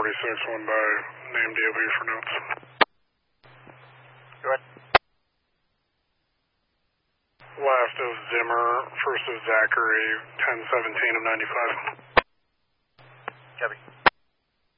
46, one by name DOB for notes. Go ahead. Last is Zimmer, first is Zachary, 1017 of 95. Copy.